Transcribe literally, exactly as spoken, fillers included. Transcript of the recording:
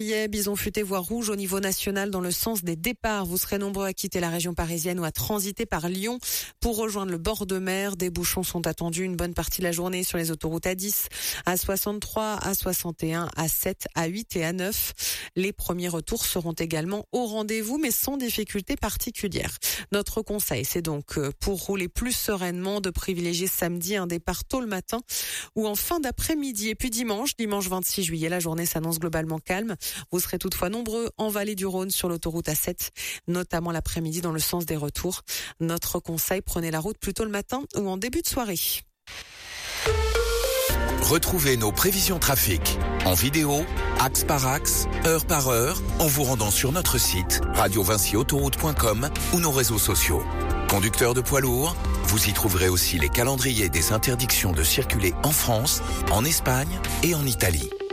Briey, Bison Futé, voie rouge au niveau national dans le sens des départs. Vous serez nombreux à quitter la région parisienne ou à transiter par Lyon pour rejoindre le bord de mer. Des bouchons sont attendus une bonne partie de la journée sur les autoroutes A dix, A soixante-trois, A soixante et un, A sept, A huit et A neuf. Les premiers retours seront également au rendez-vous, mais sans difficulté particulière. Notre conseil, c'est donc pour rouler plus sereinement de privilégier samedi un départ tôt le matin ou en fin d'après-midi. Et puis dimanche, dimanche vingt-six juillet, la journée s'annonce globalement calme. Vous serez toutefois nombreux en vallée du Rhône sur l'autoroute A sept, notamment l'après-midi dans le sens des retours. Notre conseil, prenez la route plutôt le matin ou en début de soirée. Retrouvez nos prévisions trafic en vidéo, axe par axe, heure par heure, en vous rendant sur notre site radio vinci autoroute point com ou nos réseaux sociaux. Conducteurs de poids lourds, vous y trouverez aussi les calendriers des interdictions de circuler en France, en Espagne et en Italie.